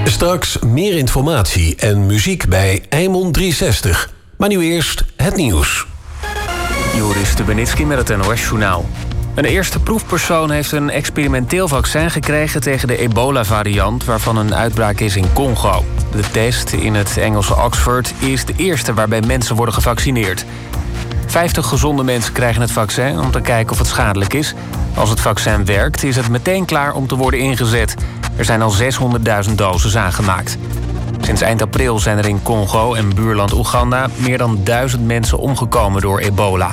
Straks meer informatie en muziek bij Eimond 360. Maar nu eerst het nieuws. Joris Stubenitski met het NOS-journaal. Een eerste proefpersoon heeft een experimenteel vaccin gekregen tegen de ebola-variant, waarvan een uitbraak is in Congo. De test in het Engelse Oxford is de eerste waarbij mensen worden gevaccineerd. 50 gezonde mensen krijgen het vaccin om te kijken of het schadelijk is. Als het vaccin werkt, is het meteen klaar om te worden ingezet. Er zijn al 600.000 doses aangemaakt. Sinds eind april zijn er in Congo en buurland Oeganda meer dan 1000 mensen omgekomen door ebola.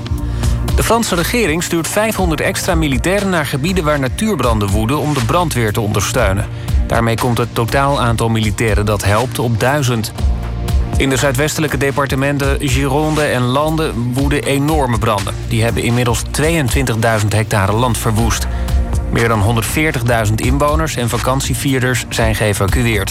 De Franse regering stuurt 500 extra militairen naar gebieden waar natuurbranden woeden om de brandweer te ondersteunen. Daarmee komt het totaal aantal militairen dat helpt op 1000. In de zuidwestelijke departementen Gironde en Lande woeden enorme branden. Die hebben inmiddels 22.000 hectare land verwoest. Meer dan 140.000 inwoners en vakantievierders zijn geëvacueerd.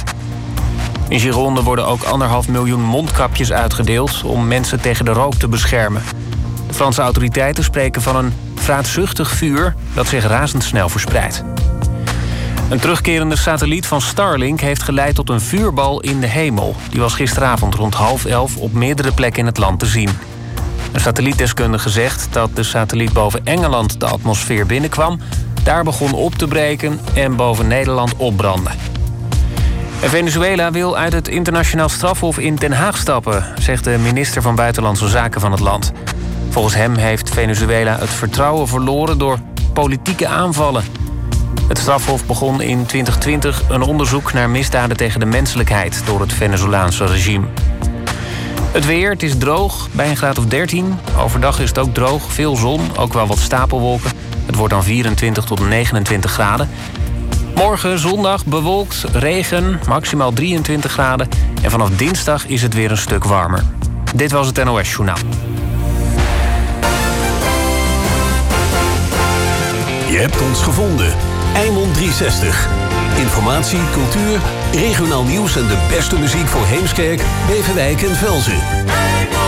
In Gironde worden ook 1,5 miljoen mondkapjes uitgedeeld om mensen tegen de rook te beschermen. De Franse autoriteiten spreken van een vraatzuchtig vuur dat zich razendsnel verspreidt. Een terugkerende satelliet van Starlink heeft geleid tot een vuurbal in de hemel. Die was gisteravond rond 10:30 op meerdere plekken in het land te zien. Een satellietdeskundige zegt dat de satelliet boven Engeland de atmosfeer binnenkwam, daar begon op te breken en boven Nederland opbrandde. En Venezuela wil uit het internationaal strafhof in Den Haag stappen, zegt de minister van Buitenlandse Zaken van het land. Volgens hem heeft Venezuela het vertrouwen verloren door politieke aanvallen. Het strafhof begon in 2020 een onderzoek naar misdaden tegen de menselijkheid door het Venezolaanse regime. Het weer, het is droog, bij een graad of 13. Overdag is het ook droog, veel zon, ook wel wat stapelwolken. Het wordt dan 24 tot 29 graden. Morgen, zondag, bewolkt, regen, maximaal 23 graden. En vanaf dinsdag is het weer een stuk warmer. Dit was het NOS Journaal. Je hebt ons gevonden. Eimond 360. Informatie, cultuur, regionaal nieuws en de beste muziek voor Heemskerk, Beverwijk en Velzen.